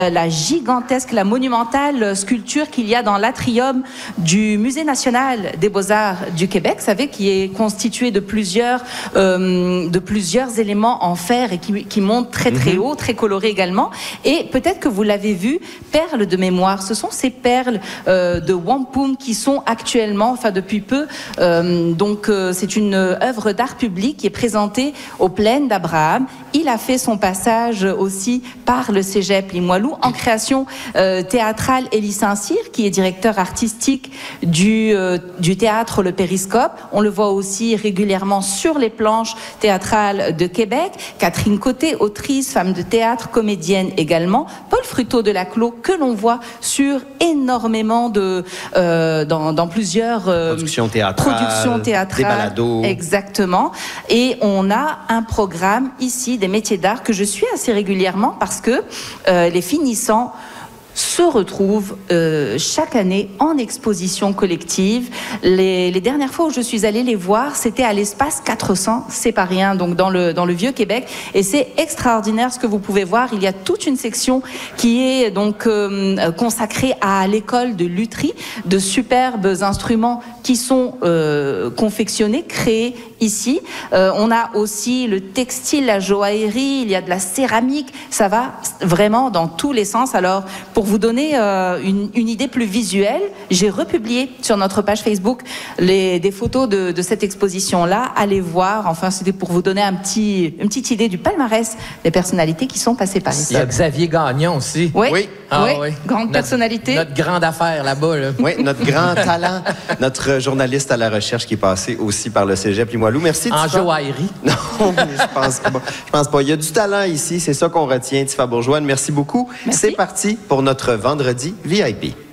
la gigantesque, la monumentale sculpture qu'il y a dans l'atrium du Musée national des beaux-arts du Québec, vous savez, qui est constitué de plusieurs éléments en fer et qui montent très très haut, très colorés également. Et peut-être que vous l'avez vu, perles de mémoire. Ce sont ces perles de wampum qui sont actuellement, enfin depuis peu, c'est une œuvre d'art public qui est présentée aux Plaines d'Abraham. Il a fait son passage aussi par le Cégep Limoilou en création théâtrale. Élie Saint-Cyr, qui est directeur artistique du théâtre Le Périscope. On le voit aussi régulièrement sur les planches théâtrales de Québec. Catherine Côté, autrice, femme de théâtre, comédienne également. Paul Fruteau de Laclos, que l'on voit sur énormément dans plusieurs productions théâtrales, des balados. Exactement. Et on a un programme ici des métiers d'art que je suis assez régulièrement parce que les finissants se retrouvent chaque année en exposition collective. Les dernières fois où je suis allée les voir, c'était à l'espace 400, c'est pas rien, donc dans le Vieux-Québec, et c'est extraordinaire ce que vous pouvez voir. Il y a toute une section qui est donc consacrée à l'école de lutherie, de superbes instruments qui sont confectionnés, créés ici. On a aussi le textile, la joaillerie, il y a de la céramique, ça va vraiment dans tous les sens. Alors, pour vous donner une idée plus visuelle, j'ai republié sur notre page Facebook des photos de cette exposition-là. Allez voir, enfin, c'était pour vous donner une petite idée du palmarès des personnalités qui sont passées par ici. Il y a Xavier Gagnon aussi. Oui, oui. Ah, oui. Grande personnalité. Notre grande affaire là-bas. Là. Oui, notre grand talent, notre journaliste à la recherche qui est passé aussi par le Cégep Limoilou. Merci, En Tifa. joaillerie. Non, mais je pense pas. Il y a du talent ici, c'est ça qu'on retient, Tifa Bourgeois. Merci beaucoup. Merci. C'est parti pour notre vendredi VIP.